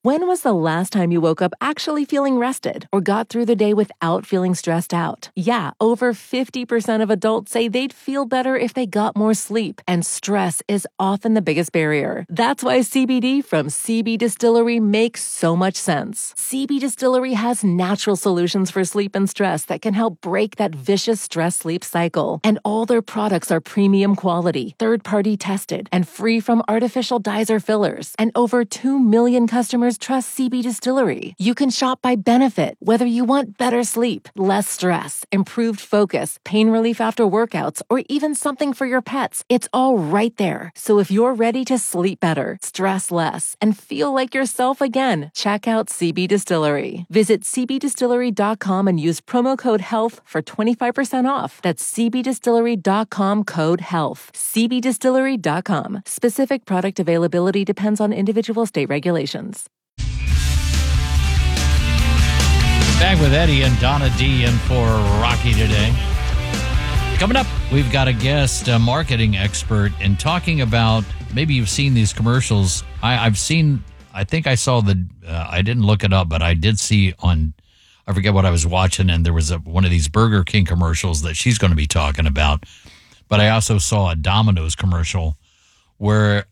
When was the last time you woke up actually feeling rested or got through the day without feeling stressed out? Yeah, over 50% of adults say they'd feel better if they got more sleep, and stress is often the biggest barrier. That's why CBD from CB Distillery makes so much sense. CB Distillery has natural solutions for sleep and stress that can help break that vicious stress-sleep cycle. And all their products are premium quality, third-party tested, and free from artificial dyes or fillers. And over 2 million customers trust CB Distillery. You can shop by benefit, whether you want better sleep, less stress, improved focus, pain relief after workouts, or even something for your pets. It's all right there. So if you're ready to sleep better, stress less, and feel like yourself again, check out CB Distillery. Visit cbdistillery.com and use promo code HEALTH for 25% off. That's cbdistillery.com, code HEALTH. cbdistillery.com. Specific product availability depends on individual state regulations. Back with Eddie and Donna D in for Rocky today. Coming up, we've got a guest, a marketing expert, and talking about, maybe you've seen these commercials. I think I saw I didn't look it up, but I did see on, I forget what I was watching, and there was one of these Burger King commercials that she's going to be talking about. But I also saw a Domino's commercial where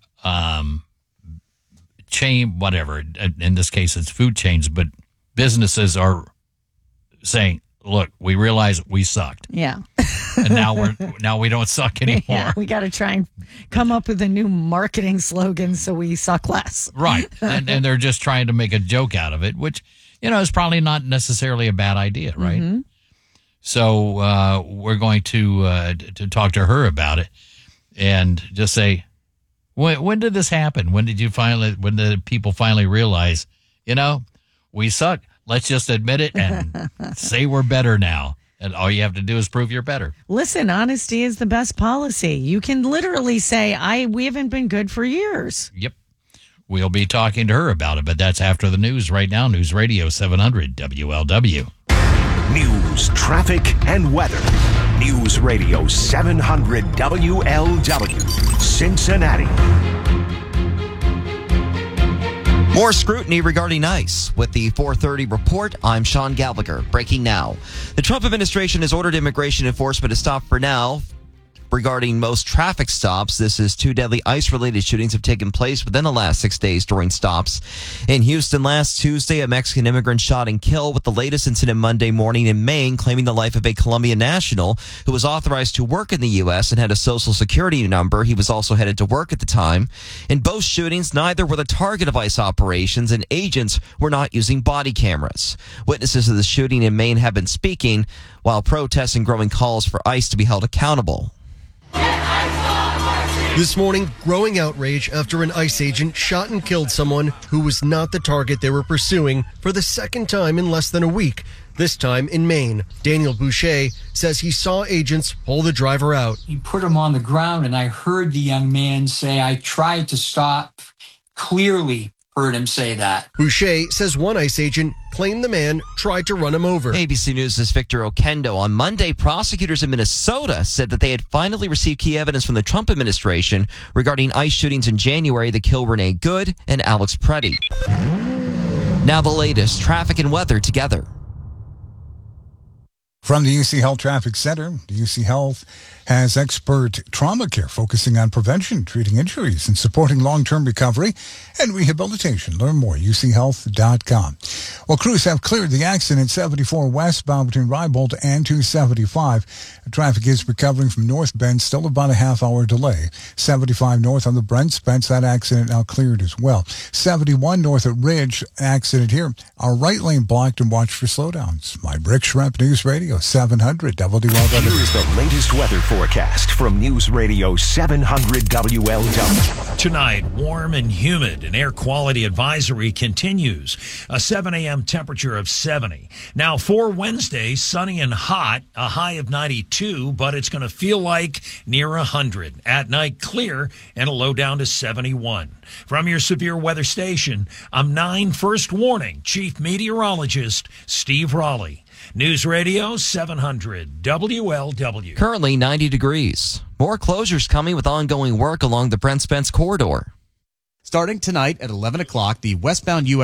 chain, whatever, in this case it's food chains, but businesses are saying, look, we realize we sucked. Yeah. And now we don't suck anymore. Yeah, we got to try and come up with a new marketing slogan so we suck less. Right. And they're just trying to make a joke out of it, which, is probably not necessarily a bad idea, right? Mm-hmm. So we're going to talk to her about it and just say, when did this happen? When did people finally realize, we suck? Let's just admit it and say we're better now. And all you have to do is prove you're better. Listen, honesty is the best policy. You can literally say, we haven't been good for years. Yep. We'll be talking to her about it, but that's after the news right now. News Radio 700 WLW. News, traffic, and weather. News Radio 700 WLW. Cincinnati. More scrutiny regarding ICE. With the 4:30 report, I'm Sean Gallagher. Breaking now. The Trump administration has ordered immigration enforcement to stop for now regarding most traffic stops. This is 2 deadly ICE-related shootings have taken place within the last 6 days during stops. In Houston last Tuesday, a Mexican immigrant shot and killed, with the latest incident Monday morning in Maine claiming the life of a Colombian national who was authorized to work in the U.S. and had a social security number. He was also headed to work at the time. In both shootings, neither were the target of ICE operations, and agents were not using body cameras. Witnesses of the shooting in Maine have been speaking, while protests and growing calls for ICE to be held accountable. This morning, growing outrage after an ICE agent shot and killed someone who was not the target they were pursuing for the second time in less than a week, this time in Maine. Daniel Boucher says he saw agents pull the driver out. He put him on the ground, and I heard the young man say, "I tried to stop." Clearly heard him say that. Boucher says one ICE agent claimed the man tried to run him over. ABC News' Victor Okendo. On Monday, prosecutors in Minnesota said that they had finally received key evidence from the Trump administration regarding ICE shootings in January that killed Renee Good and Alex Preddy. Now the latest, traffic and weather together. From the UC Health Traffic Center, the UC Health has expert trauma care focusing on prevention, treating injuries, and supporting long-term recovery and rehabilitation. Learn more, uchealth.com. Well, crews have cleared the accident 74 westbound between Rybold and 275. Traffic is recovering from North Bend, still about a half-hour delay. 75 north on the Brent Spence, that accident now cleared as well. 71 north at Ridge, accident here. Our right lane blocked, and watch for slowdowns. My Rick Shrimp, News Radio 700 WLW. Here's the latest weather forecast from News Radio 700 WLW. Tonight, warm and humid. An air quality advisory continues. A 7 a.m. temperature of 70. Now, for Wednesday, sunny and hot, a high of 92, but it's going to feel like near 100. At night, clear, and a low down to 71. From your severe weather station, I'm 9 First Warning Chief Meteorologist Steve Raleigh. News Radio 700 WLW. Currently 90 degrees. More closures coming with ongoing work along the Brent Spence corridor. Starting tonight at 11 o'clock, the westbound U.S.